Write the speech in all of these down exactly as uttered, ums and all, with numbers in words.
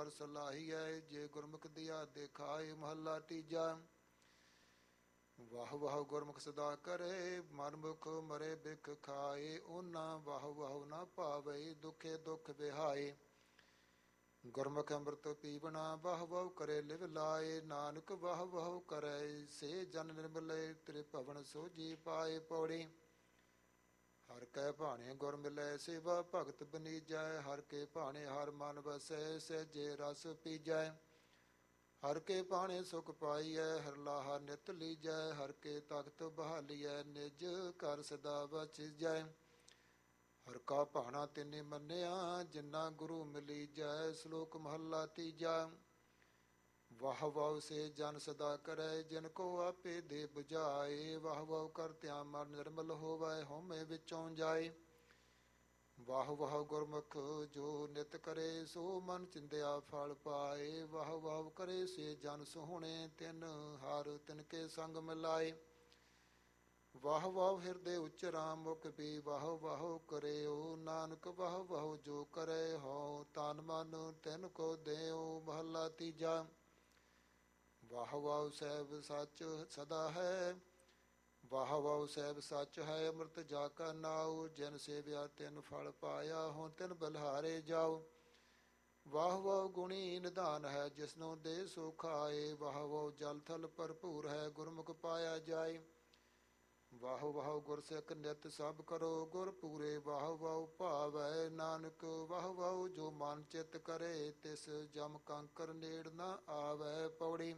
ਕਰ ਸਲਾਹੀਐ, ਜੇ ਗੁਰਮੁਖ ਦਿਆ ਦੇਖਾਏ। ਮਹੱਲਾ ਤੀਜਾ। ਵਾਹ ਵਾਹ ਗੁਰਮੁਖ ਸਦਾ ਕਰੇ, ਮਨਮੁਖ ਮਰੇ ਬਿਖ ਖਾਏ। ਉਹਨਾਂ ਵਾਹ ਵਾਹ ਨਾ ਪਾਵੇ, ਦੁਖੇ ਦੁਖ ਵਿਹਾਏ। ਗੁਰਮੁਖ ਅੰਮ੍ਰਿਤ ਪੀਵਣਾ, ਵਾਹ ਵਾਹ ਕਰੇ ਲਿਵ ਲਾਏ। ਨਾਨਕ ਵਾਹ ਵਾਹ ਕਰੇ, ਸੇ ਜਨ ਨਿਰਮਲੇ, ਤ੍ਰਿਭਵਨ ਸੋਝੀ ਪਾਏ। ਪੌੜੀ। ਹਰ ਕੈ ਭਾਣੇ ਗੁਰ ਮਿਲੈ, ਸੇਵਾ ਭਗਤ ਬਨੀਜੈ। ਹਰ ਕੇ ਭਾਣੇ ਹਰ ਮਨ ਵਸੈ, ਸਹਿਜੇ ਰਸ ਪੀਜੈ। ਹਰ ਕੇ ਭਾਣੇ ਸੁਖ ਪਾਈਐ, ਹਰ ਲਾਹਾ ਨਿਤ ਲੀਜੈ। ਹਰ ਕੇ ਤਖਤ ਬਹਾਲੀਐ, ਨਿਜ ਘਰ ਸਦਾ ਬਚੀਜੈ। ਹਰ ਕਾ ਭਾਣਾ ਤਿਨੇ ਮੰਨਿਆ, ਜਿਨਾ ਗੁਰੂ ਮਿਲੀਜੈ। ਸ਼ਲੋਕ ਮਹੱਲਾ ਤੀਜਾ। ਵਾਹ ਵਾਹ ਸੇ ਜਨ ਸਦਾ ਕਰੈ, ਜਿਨ ਕੋ ਆਪੇ ਦੇ ਬੁਝਾਏ। ਵਾਹ ਵਾਹ ਕਰਤਿਆਂ ਮਨ ਨਿਰਮਲ ਹੋਵੈ, ਹਉਮੈ ਵਿੱਚੋਂ ਜਾਏ। ਵਾਹ ਵਾਹ ਗੁਰਮੁਖ ਜੋ ਨਿਤ ਕਰੇ, ਸੋ ਮਨ ਚਿੰਦਿਆ ਫਲ ਪਾਏ। ਵਾਹ ਵਾਹ ਕਰੇ ਸੇ ਜਨ ਸੁਹਣੇ, ਤਿਨ ਹਰ ਤਿਨ ਕੇ ਸੰਗ ਮਿਲਾਏ। ਵਾਹ ਵਾਹ ਹਿਰਦੇ ਉਚਰਾ ਮੁਖ ਵੀ, ਵਾਹ ਵਾਹ ਕਰਿਓ। ਨਾਨਕ ਵਾਹ ਵਾਹ ਜੋ ਕਰੇ, ਹਉ ਤਨ ਮਨ ਤਿਨ ਕੋ ਦਿਓ। ਮਹੱਲਾ ਤੀਜਾ। ਵਾਹ ਵਾਹ ਸਹਿਬ ਸੱਚ ਸਦਾ ਹੈ, ਵਾਹ ਵਾਹ ਸਹਿਬ ਸੱਚ ਹੈ। ਅੰਮ੍ਰਿਤ ਜਾ ਕਾ ਨਾਉ, ਜਿਨ ਸੇਵਿਆ ਤਿਨ ਫਲ ਪਾਇਆ। ਹੁਣ ਤਿਨ ਬਲਿਹਾਰੇ ਜਾਓ। ਵਾਹ ਵਾਹ ਗੁਣੀ ਨਿਧਾਨ ਹੈ, ਜਿਸਨੂੰ ਦੇ ਸੋ ਖਾਏ। ਵਾਹ ਵਾਹ ਜਲ ਥਲ ਭਰਪੂਰ ਹੈ, ਗੁਰਮੁਖ ਪਾਇਆ ਜਾਏ। ਵਾਹ ਵਾਹ ਗੁਰ ਸਿੱਖ ਨਿਤ ਸਭ ਕਰੋ, ਗੁਰ ਪੂਰੇ ਵਾਹ ਵਾਹ ਭਾਵੈ। ਨਾਨਕ ਵਾਹ ਵਾਹ ਜੋ ਮਨ ਚਿੱਤ ਕਰੇ, ਤਿਸ ਜਮ ਕੰਕਰ ਨੇੜ ਨਾ ਆਵੈ। ਪੌੜੀ।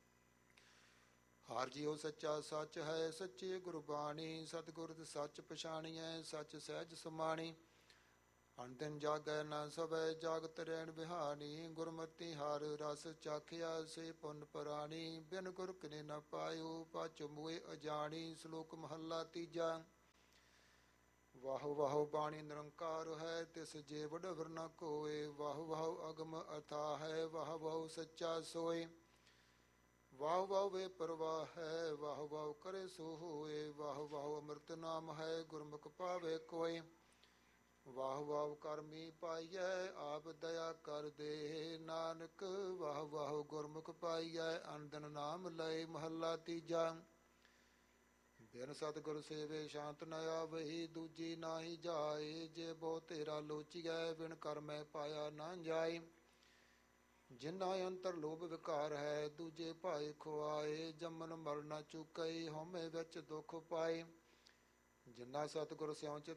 ਹਰ ਜੀਉ ਸੱਚਾ ਸੱਚ ਹੈ, ਸੱਚੀ ਗੁਰਬਾਣੀ। ਸਤਿਗੁਰ ਸੱਚ ਪਛਾਣੀਐ, ਸੱਚ ਸਹਿਜ ਸਮਾਣੀ। ਅਨ ਦਿਨ ਜਾਗੈ ਨਾ ਸਵੈ, ਜਾਗਤ ਰਹਿਣ ਬਿਹਾਨੀ। ਗੁਰਮਤਿ ਹਰ ਰਸ ਚਾਖਿਆ, ਸੇ ਪੁੰਨ ਪਰਾਣੀ। ਬਿਨ ਗੁਰ ਕਿਨੇ ਨ ਪਾਇਓ, ਪਾਛੋ ਮੋਏ ਅਜਾਣੀ। ਸ਼ਲੋਕ ਮਹੱਲਾ ਤੀਜਾ। ਵਾਹ ਵਾਹ ਬਾਣੀ ਨਿਰੰਕਾਰ ਹੈ, ਤਿਸ ਜੇ ਵਡਵਰ ਨ ਕੋਏ। ਵਾਹ ਵਾਹ ਅਗਮ ਅਥਾਹ ਹੈ, ਵਾਹ ਵਾਹ ਸੱਚਾ ਸੋਏ। ਵਾਹ ਵਾਹ ਵੇ ਪ੍ਰਵਾਹ ਹੈ, ਵਾਹ ਵਾਹ ਕਰੇ ਸੋ ਹੋਏ। ਵਾਹ ਵਾਹ ਅੰਮ੍ਰਿਤ ਨਾਮ ਹੈ, ਗੁਰਮੁਖ ਪਾਵੇ ਕੋਏ। ਵਾਹ ਵਾਹ ਕਰਮੀ ਪਾਈਐ, ਆਪ ਦਇਆ ਕਰ ਦੇ। ਨਾਨਕ ਵਾਹ ਵਾਹ ਗੁਰਮੁਖ ਪਾਈਐ, ਅਨ ਦਿਨ ਨਾਮ ਲਏ। ਮਹੱਲਾ ਤੀਜਾ। ਬਿਨ ਸਤਿਗੁਰ ਸੇਵੇ ਸ਼ਾਂਤ ਨ ਆਵਹੀ, ਦੂਜੀ ਨਾਹੀ ਜਾਏ। ਜੇ ਬਹੁ ਤੇਰਾ ਲੋਚੀਐ, ਬਿਨ ਕਰਮੈ ਪਾਇਆ ਨਾ ਜਾਏ। ਜਿਨਾ ਅੰਤਰ ਲੋਭ ਵਿਕਾਰ ਹੈ, ਦੂਜੇ ਭਾਏ ਖੁਆਏ। ਜੰਮਨ ਮਰਨ ਨ ਚੁਕਈ, ਹਉਮੈ ਵਿੱਚ ਦੁਖ ਪਾਏ। ਜਿਨਾ ਸਤਿਗੁਰ ਸਿਉ ਚਿਤ